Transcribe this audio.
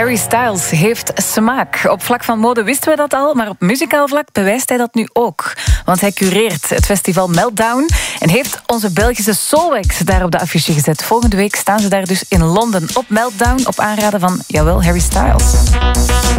Harry Styles heeft smaak. Op vlak van mode wisten we dat al, maar op muzikaal vlak bewijst hij dat nu ook. Want hij cureert het festival Meltdown en heeft onze Belgische Soulwax daar op de affiche gezet. Volgende week staan ze daar dus in Londen op Meltdown, op aanraden van, jawel, Harry Styles.